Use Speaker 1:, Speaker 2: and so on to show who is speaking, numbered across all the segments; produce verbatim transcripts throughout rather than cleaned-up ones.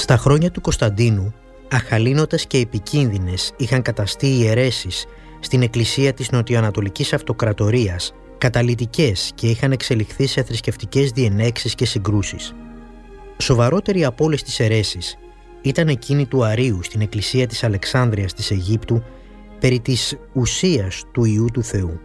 Speaker 1: Στα χρόνια του Κωνσταντίνου, αχαλήνοτες και επικίνδυνες είχαν καταστεί οι αιρέσεις στην εκκλησία της Νοτιοανατολικής Αυτοκρατορίας, καταλυτικές και είχαν εξελιχθεί σε θρησκευτικές διενέξεις και συγκρούσεις. Σοβαρότερη από όλες τις αιρέσεις ήταν εκείνη του Αρείου στην εκκλησία της Αλεξάνδρειας της Αιγύπτου περί της ουσίας του Υιού του Θεού.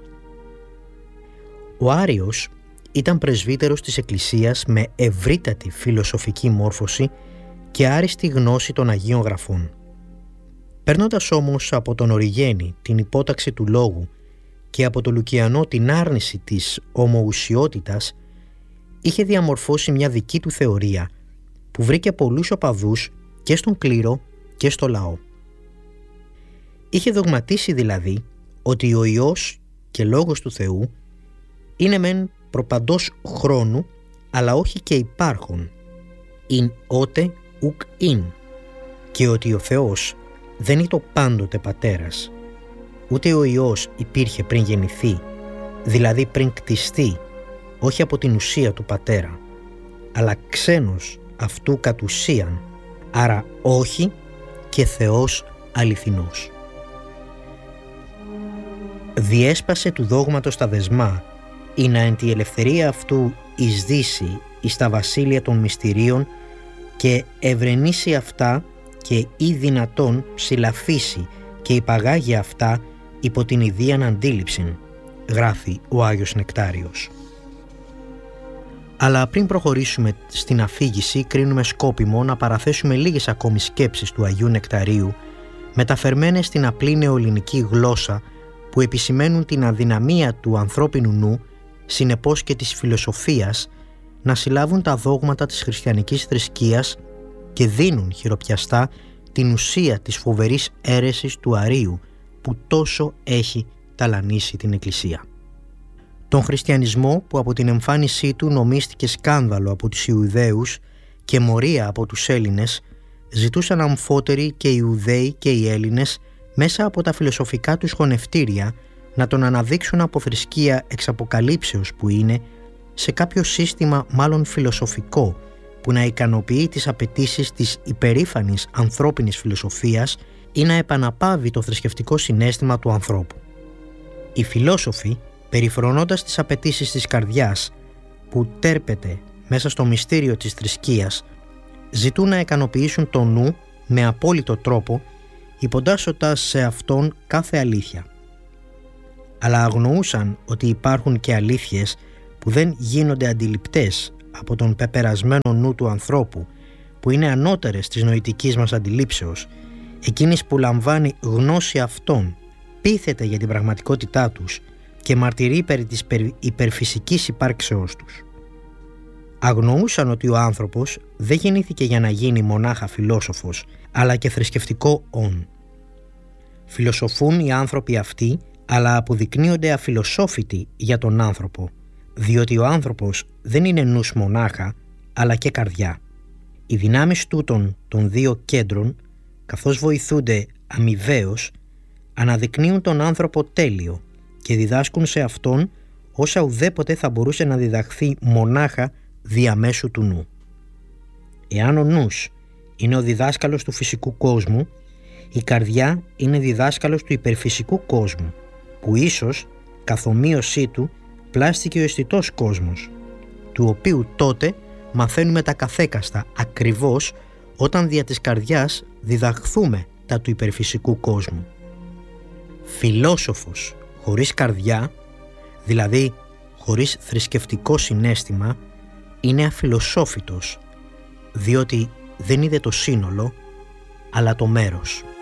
Speaker 1: Ο Άριος ήταν πρεσβύτερος της εκκλησίας με ευρύτατη φιλοσοφική μόρφωση και άριστη γνώση των Αγίων Γραφών. Παίρνοντας όμως από τον Οριγένη την υπόταξη του λόγου και από τον Λουκιανό την άρνηση της ομοουσιότητας, είχε διαμορφώσει μια δική του θεωρία που βρήκε πολλούς οπαδούς και στον κλήρο και στο λαό. Είχε δογματίσει δηλαδή ότι ο Υιός και Λόγος του Θεού είναι μεν προπαντός χρόνου, αλλά όχι και υπάρχον, ειν ότε ουκ ειν, και ότι ο Θεός δεν είναι το πάντοτε πατέρας, ούτε ο Υιός υπήρχε πριν γεννηθεί, δηλαδή πριν κτιστεί, όχι από την ουσία του πατέρα, αλλά ξένος αυτού κατ' ουσίαν, άρα όχι και Θεός αληθινός. Διέσπασε του δόγματος τα δεσμά, ή να εν τη ελευθερία αυτού εισδύσει εις τα βασίλεια των μυστηρίων και ευρενήσει αυτά και ή δυνατόν ψηλαφίσει και υπαγάγει αυτά υπό την ιδίαν αντίληψην, γράφει ο Άγιος Νεκτάριος. Αλλά πριν προχωρήσουμε στην αφήγηση, κρίνουμε σκόπιμο να παραθέσουμε λίγες ακόμη σκέψεις του Αγίου Νεκταρίου, μεταφερμένες στην απλή νεοελληνική γλώσσα, που επισημαίνουν την αδυναμία του ανθρώπινου νου, συνεπώς και της φιλοσοφίας, να συλλάβουν τα δόγματα της χριστιανικής θρησκείας και δίνουν χειροπιαστά την ουσία της φοβερής αίρεσης του Αρείου που τόσο έχει ταλανίσει την Εκκλησία. Τον χριστιανισμό, που από την εμφάνισή του νομίστηκε σκάνδαλο από τους Ιουδαίους και μορία από τους Έλληνες, ζητούσαν αμφότεροι και οι Ιουδαίοι και οι Έλληνες μέσα από τα φιλοσοφικά τους χωνευτήρια να τον αναδείξουν από θρησκεία εξ αποκαλύψεως που είναι, σε κάποιο σύστημα μάλλον φιλοσοφικό που να ικανοποιεί τις απαιτήσεις της υπερήφανης ανθρώπινης φιλοσοφίας ή να επαναπάβει το θρησκευτικό συναίσθημα του ανθρώπου. Οι φιλόσοφοι, περιφρονώντας τις απαιτήσεις της καρδιάς που τέρπεται μέσα στο μυστήριο της θρησκείας, ζητούν να ικανοποιήσουν το νου με απόλυτο τρόπο, υποντάσσοντας σε αυτόν κάθε αλήθεια. Αλλά αγνοούσαν ότι υπάρχουν και αλήθειες που δεν γίνονται αντιληπτές από τον πεπερασμένο νου του ανθρώπου, που είναι ανώτερες της νοητικής μας αντιλήψεως, εκείνης που λαμβάνει γνώση αυτών, πείθεται για την πραγματικότητά τους και μαρτυρεί περί της υπερφυσικής υπάρξεώς τους. Αγνοούσαν ότι ο άνθρωπος δεν γεννήθηκε για να γίνει μονάχα φιλόσοφος, αλλά και θρησκευτικό όν. Φιλοσοφούν οι άνθρωποι αυτοί, αλλά αποδεικνύονται αφιλοσόφητοι για τον άνθρωπο, διότι ο άνθρωπος δεν είναι νους μονάχα, αλλά και καρδιά. Οι δυνάμεις τούτων των δύο κέντρων, καθώς βοηθούνται αμοιβαίως, αναδεικνύουν τον άνθρωπο τέλειο και διδάσκουν σε αυτόν όσα ουδέποτε θα μπορούσε να διδαχθεί μονάχα διαμέσου του νου. Εάν ο νους είναι ο διδάσκαλος του φυσικού κόσμου, η καρδιά είναι διδάσκαλος του υπερφυσικού κόσμου, που ίσως καθ' ομοίωσή του πλάστηκε ο αισθητός κόσμος, του οποίου τότε μαθαίνουμε τα καθέκαστα ακριβώς όταν δια της καρδιάς διδαχθούμε τα του υπερφυσικού κόσμου. Φιλόσοφος χωρίς καρδιά, δηλαδή χωρίς θρησκευτικό συναίσθημα, είναι αφιλοσόφητος, διότι δεν είδε το σύνολο, αλλά το μέρος.